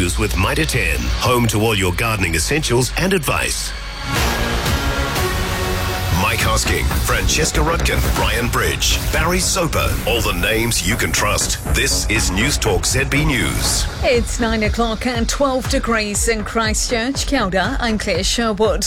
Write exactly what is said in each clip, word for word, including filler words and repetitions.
News with Mitre ten. Home to all your gardening essentials and advice. Mike Hosking, Francesca Rudkin, Brian Bridge, Barry Soper. All the names you can trust. This is News Talk Z B News. It's nine o'clock and twelve degrees in Christchurch. Kia ora, I'm Claire Sherwood.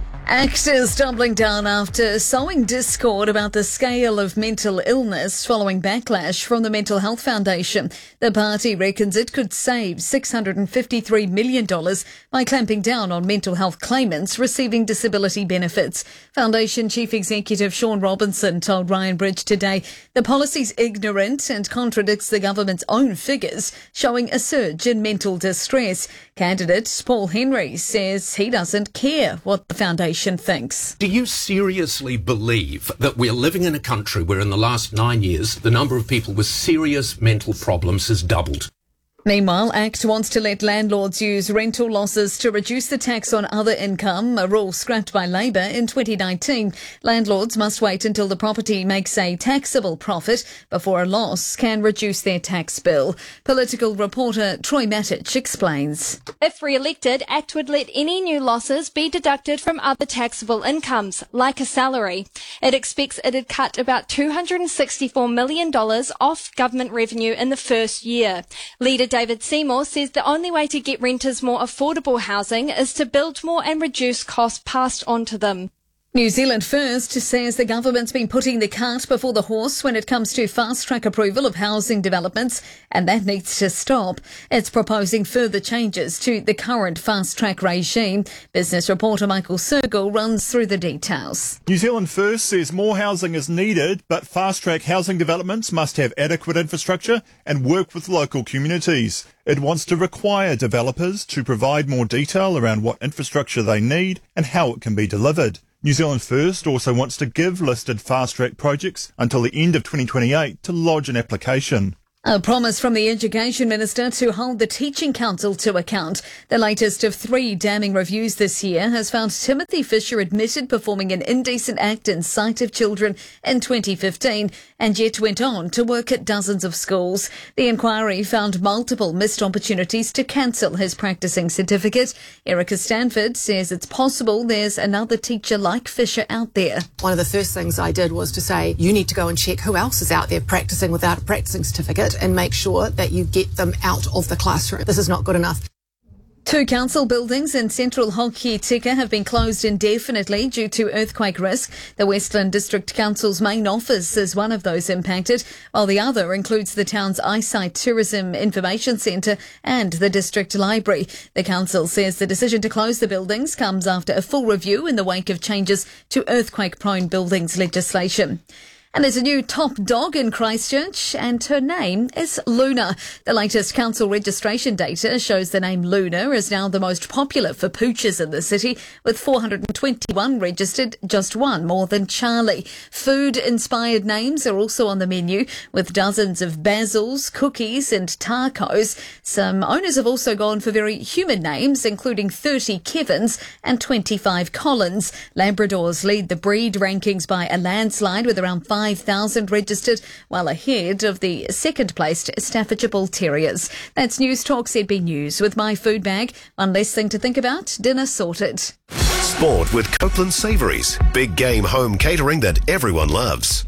Actors doubling down after sowing discord about the scale of mental illness following backlash from the Mental Health Foundation. The party reckons it could save six hundred fifty-three million dollars by clamping down on mental health claimants receiving disability benefits. Foundation Chief Executive Sean Robinson told Ryan Bridge today the policy's ignorant and contradicts the government's own figures, showing a surge in mental distress. Candidate Paul Henry says he doesn't care what the foundation thinks. Do you seriously believe that we're living in a country where in the last nine years the number of people with serious mental problems has doubled? Meanwhile, ACT wants to let landlords use rental losses to reduce the tax on other income, a rule scrapped by Labour in twenty nineteen. Landlords must wait until the property makes a taxable profit before a loss can reduce their tax bill. Political reporter Troy Matic explains. If re-elected, ACT would let any new losses be deducted from other taxable incomes, like a salary. It expects it'd cut about two hundred sixty-four million dollars off government revenue in the first year. Leader David Seymour says the only way to get renters more affordable housing is to build more and reduce costs passed on to them. New Zealand First says the government's been putting the cart before the horse when it comes to fast-track approval of housing developments, and that needs to stop. It's proposing further changes to the current fast-track regime. Business reporter Michael Sergel runs through the details. New Zealand First says more housing is needed, but fast-track housing developments must have adequate infrastructure and work with local communities. It wants to require developers to provide more detail around what infrastructure they need and how it can be delivered. New Zealand First also wants to give listed fast-track projects until the end of twenty twenty-eight to lodge an application. A promise from the Education Minister to hold the Teaching Council to account. The latest of three damning reviews this year has found Timothy Fisher admitted performing an indecent act in sight of children in twenty fifteen and yet went on to work at dozens of schools. The inquiry found multiple missed opportunities to cancel his practising certificate. Erica Stanford says it's possible there's another teacher like Fisher out there. One of the first things I did was to say, you need to go and check who else is out there practising without a practising certificate, and make sure that you get them out of the classroom. This is not good enough. Two council buildings in central Hokitika have been closed indefinitely due to earthquake risk. The Westland District Council's main office is one of those impacted, while the other includes the town's Eyesight Tourism Information Centre and the district library. The council says the decision to close the buildings comes after a full review in the wake of changes to earthquake-prone buildings legislation. And there's a new top dog in Christchurch, and her name is Luna. The latest council registration data shows the name Luna is now the most popular for pooches in the city, with four hundred twenty-one registered, just one more than Charlie. Food-inspired names are also on the menu, with dozens of Basils, cookies and tacos. Some owners have also gone for very human names, including thirty Kevins and twenty-five Collins. Labradors lead the breed rankings by a landslide, with around five thousand registered, while ahead of the second-placed Staffordshire Bull Terriers. That's News Talk Z B News with My Food Bag. One less thing to think about, dinner sorted. Sport with Copeland Savouries. Big game home catering that everyone loves.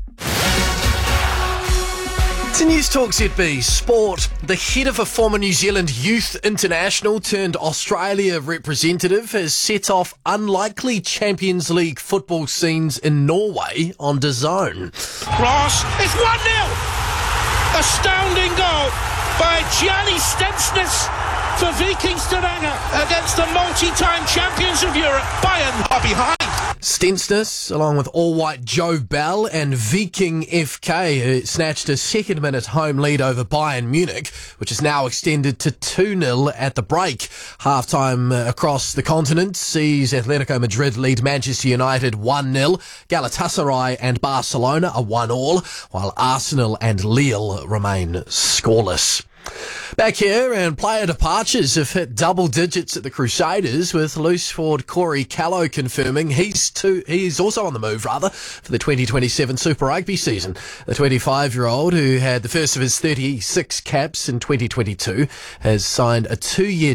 To News Talk Z B Sport, the head of a former New Zealand youth international turned Australia representative has set off unlikely Champions League football scenes in Norway on D A Z N. Cross, it's one nil! Astounding goal by Gianni Stensnes for Viking Stavanger against the multi-time champions of Europe. Bayern are behind. Stensnes, along with all-white Joe Bell and Viking F K, who snatched a second-minute home lead over Bayern Munich, which is now extended to two nil at the break. Half-time uh, across the continent sees Atletico Madrid lead Manchester United one nil. Galatasaray and Barcelona are one all, while Arsenal and Lille remain scoreless. Back here, and player departures have hit double digits at the Crusaders, with loose forward Corey Callow confirming he's to, he's also on the move, rather, for the twenty twenty-seven Super Rugby season. The twenty-five-year-old, who had the first of his thirty-six caps in twenty twenty-two, has signed a two-year